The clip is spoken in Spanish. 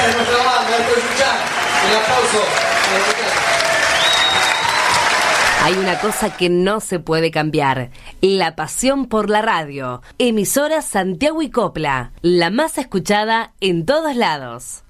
es nuestra banda, esto es Yuchan. Un aplauso para Yuchan. Hay una cosa que no se puede cambiar: la pasión por la radio. Emisora Santiago y Copla, la más escuchada en todos lados.